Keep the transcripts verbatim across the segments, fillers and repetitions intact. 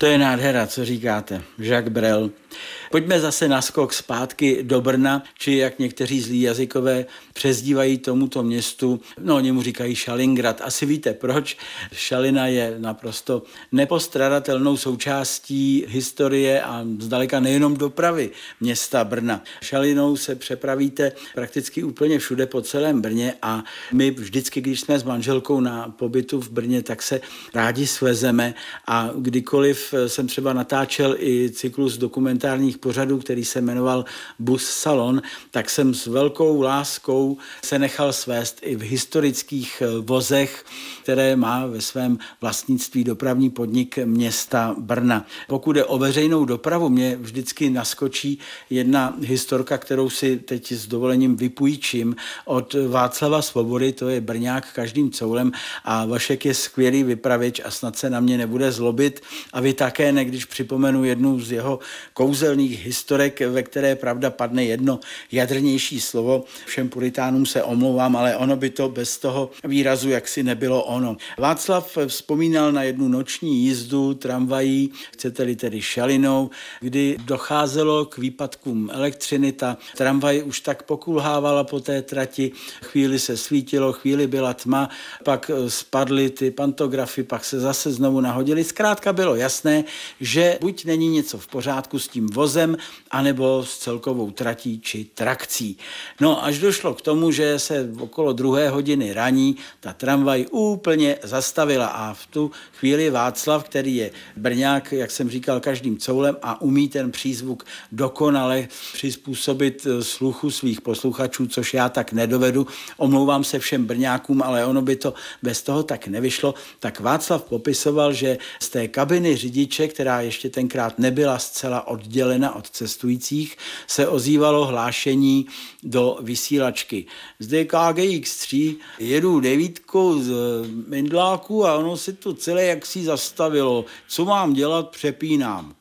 To je nádhera, co říkáte, Jacques Brel. Pojďme zase na skok zpátky do Brna, či jak někteří zlí jazykové přezdívají tomuto městu, no němu říkají Šalingrad. Asi víte proč. Šalina je naprosto nepostradatelnou součástí historie a zdaleka nejenom dopravy města Brna. Šalinou se přepravíte prakticky úplně všude po celém Brně a my vždycky, když jsme s manželkou na pobytu v Brně, tak se rádi svezeme a kdykoliv jsem třeba natáčel i cyklus dokumentárních pořadů, který se jmenoval Bus Salon, tak jsem s velkou láskou se nechal svést i v historických vozech, které má ve svém vlastnictví dopravní podnik města Brna. Pokud je o veřejnou dopravu, mě vždycky naskočí jedna historka, kterou si teď s dovolením vypůjčím od Václava Svobody, to je Brňák každým coulem a Vašek je skvělý vypravěč a snad se na mě nebude zlobit a vy také ne, když připomenu jednu z jeho kouzelných historek, ve které pravda padne jedno jadrnější slovo. Všem puritánům se omlouvám, ale ono by to bez toho výrazu jaksi nebylo ono. Václav vzpomínal na jednu noční jízdu tramvají, chcete-li tedy Šalinou, kdy docházelo k výpadkům elektřiny, ta tramvaj už tak pokulhávala po té trati, chvíli se svítilo, chvíli byla tma, pak spadly ty pantografy, pak se zase znovu nahodily. Zkrátka bylo jasné, že buď není něco v pořádku s tím vozem, anebo s celkovou tratí či trakcí. No až došlo k tomu, že se okolo druhé hodiny raní ta tramvaj úplně zastavila a v tu chvíli Václav, který je Brňák, jak jsem říkal, každým coulem a umí ten přízvuk dokonale přizpůsobit sluchu svých posluchačů, což já tak nedovedu. Omlouvám se všem Brňákům, ale ono by to bez toho tak nevyšlo. Tak Václav popisoval, že z té kabiny řidiče, která ještě tenkrát nebyla zcela oddělena od cestujících, se ozývalo hlášení do vysílačky. Zde K G X tři, jedu devítkou z Mindláku a ono si to celé jaksi zastavilo. Co mám dělat? Přepínám.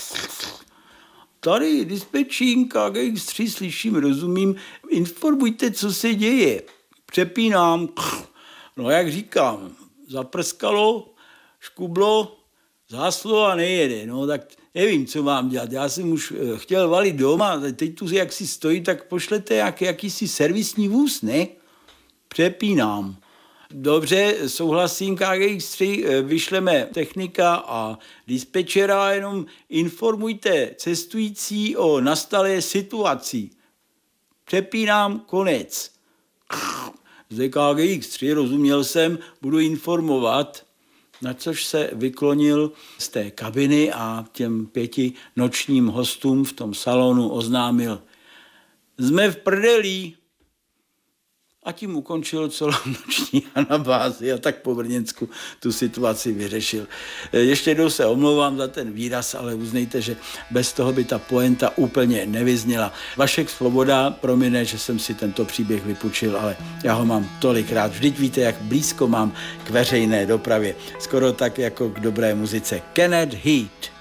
Tady dispečing K G X tři slyším, rozumím, informujte, co se děje. Přepínám. No jak říkám, zaprskalo, škublo, zhaslo a nejede. No tak nevím, co mám dělat. Já jsem už chtěl valit doma, teď tu jak si stojí, tak pošlete jak, jakýsi servisní vůz, ne? Přepínám. Dobře, souhlasím, K G X tři, vyšleme technika a dispečera, jenom informujte cestující o nastalé situaci. Přepínám, konec. Zde K G X tři, rozuměl jsem, budu informovat, na což se vyklonil z té kabiny a těm pěti nočním hostům v tom salonu oznámil: jsme v prdelí. A tím ukončil celou noční anabázi a tak po brněnsku tu situaci vyřešil. Ještě jednou se omlouvám za ten výraz, ale uznejte, že bez toho by ta poenta úplně nevyzněla. Vašek Svoboda promine, že jsem si tento příběh vypučil, ale já ho mám tolik rád. Vždyť víte, jak blízko mám k veřejné dopravě. Skoro tak jako k dobré muzice. Kenneth Heat.